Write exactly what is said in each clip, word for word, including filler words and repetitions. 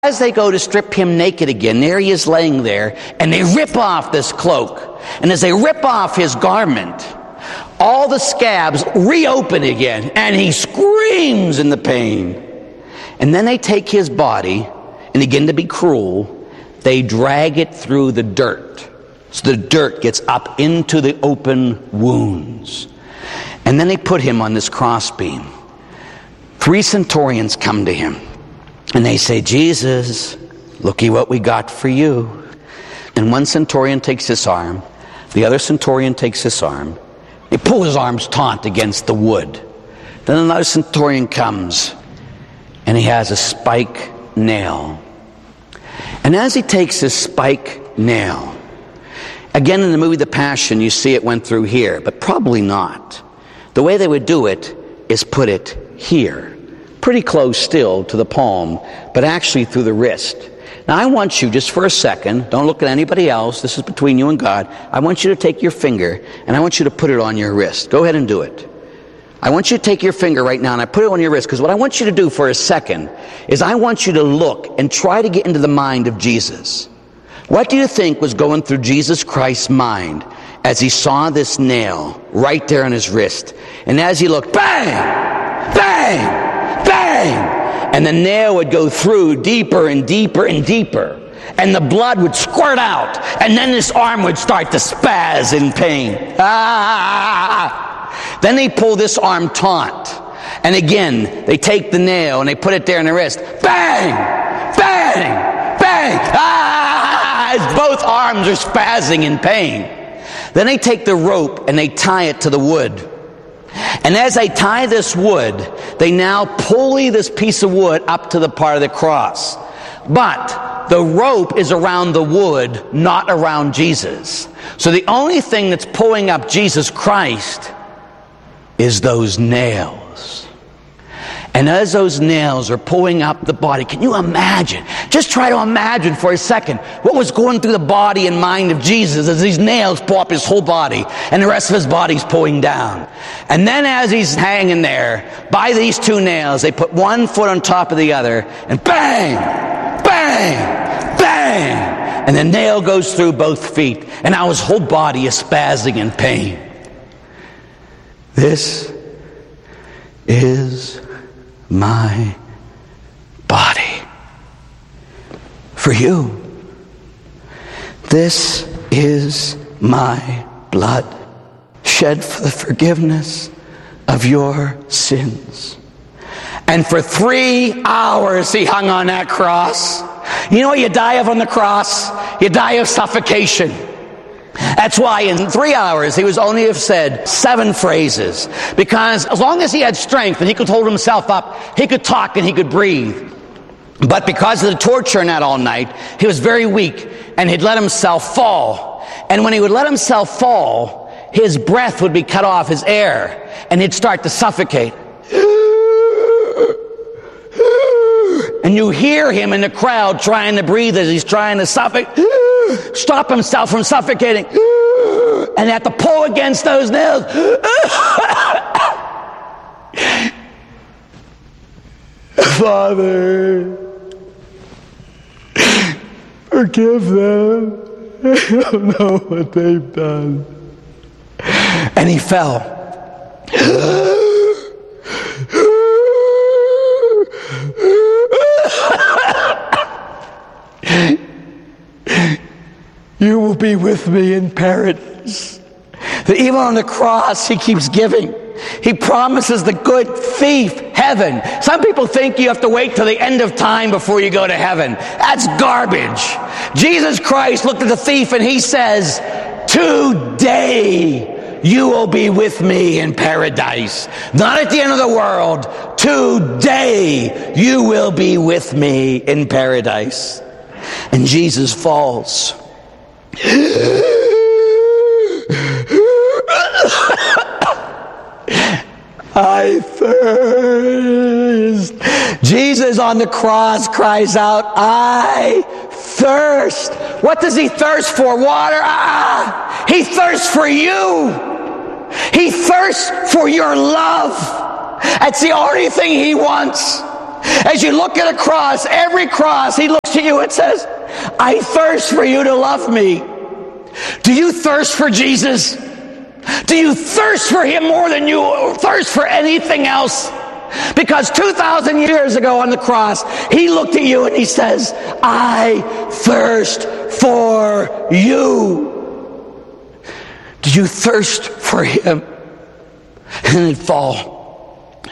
As they go to strip him naked again, there he is laying there, and they rip off this cloak. And as they rip off his garment, all the scabs reopen again, and he screams in the pain. And then they take his body, and again to be cruel, they drag it through the dirt. So the dirt gets up into the open wounds. And then they put him on this crossbeam. Three centurions come to him. And they say, Jesus, looky what we got for you. And one centurion takes his arm. The other centurion takes his arm. They pull his arms taut against the wood. Then another centurion comes. And he has a spike nail. And as he takes his spike nail, again in the movie The Passion, you see it went through here. But probably not. The way they would do it is put it here. Pretty close still to the palm, but actually through the wrist. Now I want you, just for a second, don't look at anybody else, this is between you and God, I want you to take your finger and I want you to put it on your wrist. Go ahead and do it. I want you to take your finger right now and I put it on your wrist, because what I want you to do for a second is I want you to look and try to get into the mind of Jesus. What do you think was going through Jesus Christ's mind as he saw this nail right there on his wrist? And as he looked, bang! Bang! Bang! And the nail would go through deeper and deeper and deeper. And the blood would squirt out. And then this arm would start to spaz in pain. Ah! Then they pull this arm taut. And again, they take the nail and they put it there in the wrist. Bang! Bang! Bang! Ah! As both arms are spazzing in pain. Then they take the rope and they tie it to the wood. And as they tie this wood, they now pulley this piece of wood up to the part of the cross. But the rope is around the wood, not around Jesus. So the only thing that's pulling up Jesus Christ is those nails. And as those nails are pulling up the body, can you imagine? Just try to imagine for a second what was going through the body and mind of Jesus as these nails pull up his whole body and the rest of his body's pulling down. And then as he's hanging there by these two nails, they put one foot on top of the other and bang, bang, bang. And the nail goes through both feet and now his whole body is spazzing in pain. This is my body for you. This is my blood shed for the forgiveness of your sins. And for three hours he hung on that cross. You know what you die of on the cross? You die of suffocation. That's why in three hours he was only have said seven phrases. Because as long as he had strength and he could hold himself up, he could talk and he could breathe. But because of the torture and that all night, he was very weak and he'd let himself fall. And when he would let himself fall, his breath would be cut off, his air, and he'd start to suffocate. And you hear him in the crowd trying to breathe as he's trying to suffocate. Stop himself from suffocating. And have to pull against those nails. Father, forgive them. I don't know what they've done. And he fell. You will be with me in paradise. That even on the cross, he keeps giving. He promises the good thief heaven. Some people think you have to wait till the end of time before you go to heaven. That's garbage. Jesus Christ looked at the thief and he says, today you will be with me in paradise. Not at the end of the world. Today you will be with me in paradise. And Jesus falls. I thirst. Jesus on the cross cries out, I thirst. What does he thirst for? Water? Ah! He thirsts for you. He thirsts for your love. That's the only thing he wants. As you look at a cross, every cross, he looks at you and says, I thirst for you to love me. Do you thirst for Jesus? Do you thirst for him more than you thirst for anything else? Because two thousand years ago on the cross, he looked at you and he says, I thirst for you. Do you thirst for him? And then fall.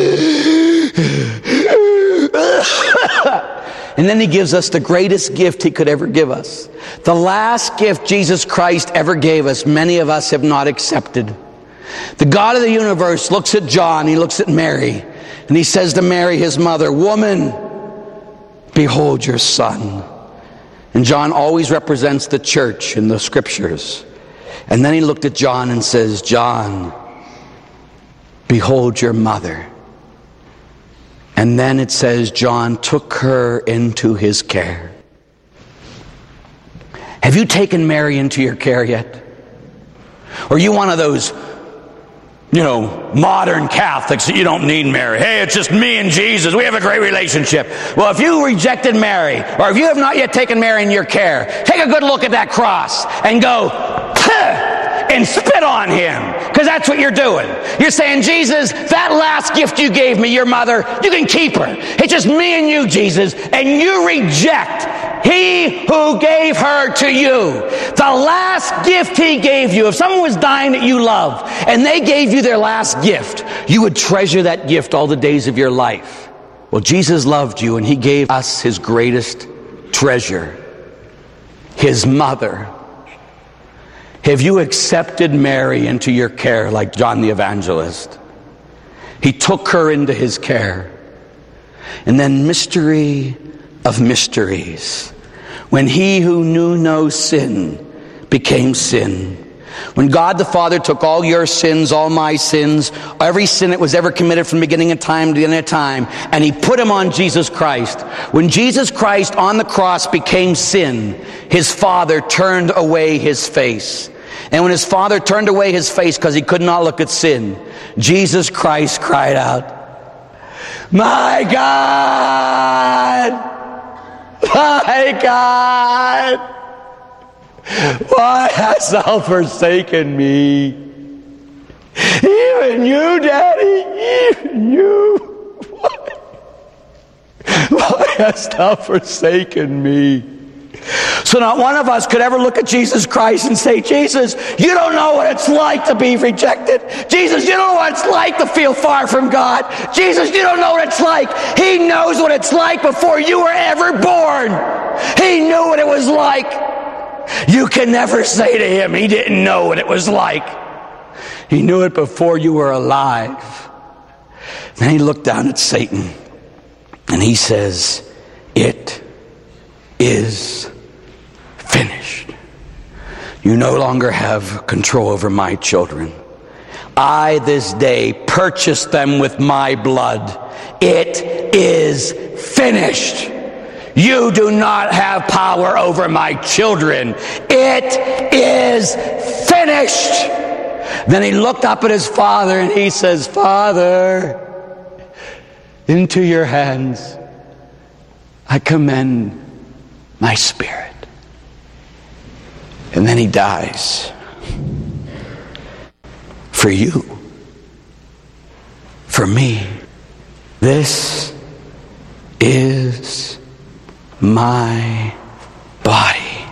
And then he gives us the greatest gift he could ever give us. The last gift Jesus Christ ever gave us, many of us have not accepted. The God of the universe looks at John, he looks at Mary, and he says to Mary, his mother, woman, behold your son. And John always represents the church in the scriptures. And then he looked at John and says, John, behold your mother. And then it says John took her into his care. Have you taken Mary into your care yet? Or are you one of those, you know, modern Catholics that you don't need Mary? Hey, it's just me and Jesus. We have a great relationship. Well, if you rejected Mary, or if you have not yet taken Mary in your care, take a good look at that cross and go, and spit on him. Because that's what you're doing. You're saying, Jesus, that last gift you gave me, your mother, you can keep her. It's just me and you, Jesus. And you reject he who gave her to you. The last gift he gave you. If someone was dying that you love, and they gave you their last gift, you would treasure that gift all the days of your life. Well, Jesus loved you, and he gave us his greatest treasure, his mother. Have you accepted Mary into your care like John the Evangelist? He took her into his care. And then, mystery of mysteries, when he who knew no sin became sin. When God the Father took all your sins, all my sins, every sin that was ever committed from the beginning of time to the end of time, and he put them on Jesus Christ. When Jesus Christ on the cross became sin, his Father turned away his face. And when his Father turned away his face because he could not look at sin, Jesus Christ cried out, my God, my God, why hast thou forsaken me? Even you, Daddy, even you. Why, why hast thou forsaken me? So not one of us could ever look at Jesus Christ and say, Jesus, you don't know what it's like to be rejected. Jesus, you don't know what it's like to feel far from God. Jesus, you don't know what it's like. He knows what it's like before you were ever born. He knew what it was like. You can never say to him, he didn't know what it was like. He knew it before you were alive. Then he looked down at Satan and he says, it is finished. You no longer have control over my children. I this day purchased them with my blood. It is finished. You do not have power over my children. It is finished. Then he looked up at his Father and he says, Father, into your hands I commend my spirit. And then he dies for you, for me. This is my body.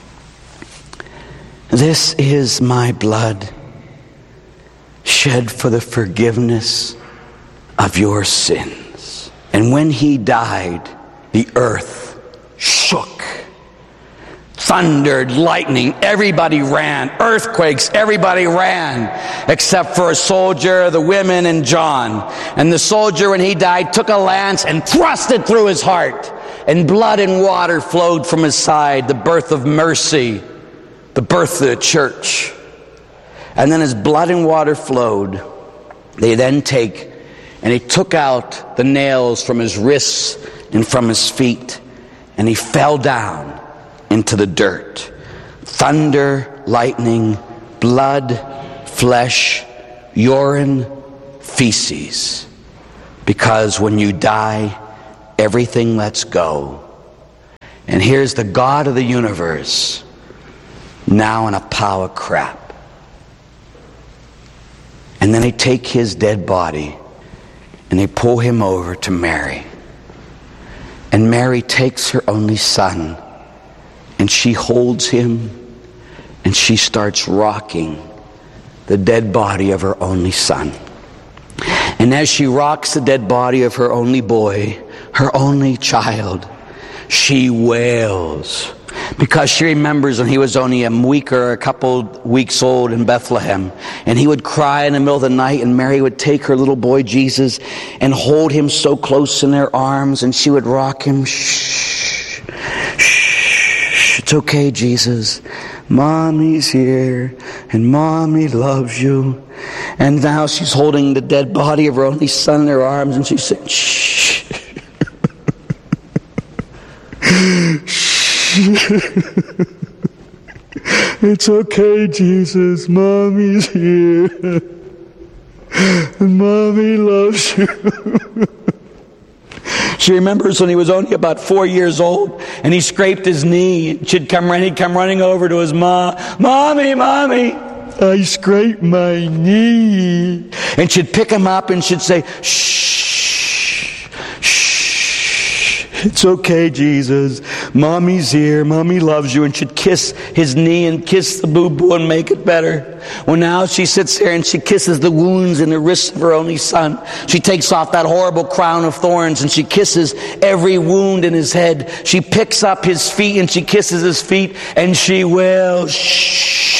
This is my blood, shed for the forgiveness of your sins. And when he died, the earth shook, thundered, lightning, everybody ran, earthquakes, everybody ran, except for a soldier, the women, and John. And the soldier, when he died, took a lance and thrust it through his heart, and blood and water flowed from his side, the birth of mercy, the birth of the church. And then as blood and water flowed, they then take, and he took out the nails from his wrists and from his feet, and he fell down into the dirt. Thunder, lightning, blood, flesh, urine, feces. Because when you die, everything lets go. And here's the God of the universe now in a pile of crap. And then they take his dead body and they pull him over to Mary. And Mary takes her only son and she holds him and she starts rocking the dead body of her only son. And as she rocks the dead body of her only boy, her only child, she wails because she remembers when he was only a week or a couple weeks old in Bethlehem, and he would cry in the middle of the night, and Mary would take her little boy Jesus and hold him so close in her arms, and she would rock him. Shh, shh, it's okay, Jesus. Mommy's here, and Mommy loves you. And now she's holding the dead body of her only son in her arms, and she's saying, shh. It's okay, Jesus. Mommy's here. And Mommy loves you. She remembers when he was only about four years old and he scraped his knee. She'd come running, he'd come running over to his mom. Mommy, Mommy, I scraped my knee. And she'd pick him up and she'd say, shh, shh, it's okay, Jesus. Mommy's here. Mommy loves you. And she'd kiss his knee and kiss the boo-boo and make it better. Well, now she sits there and she kisses the wounds in the wrists of her only son. She takes off that horrible crown of thorns and she kisses every wound in his head. She picks up his feet and she kisses his feet and she wails, shh.